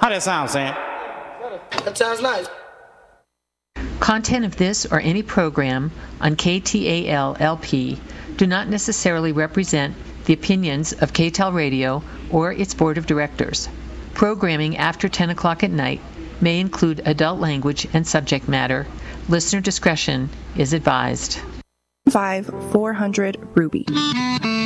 How that sound, Sam? That sounds nice. Content of this or any program on KTAL-LP do not necessarily represent the opinions of KTAL Radio or its board of directors. Programming after 10 o'clock at night may include adult language and subject matter. Listener discretion is advised. 400 Ruby.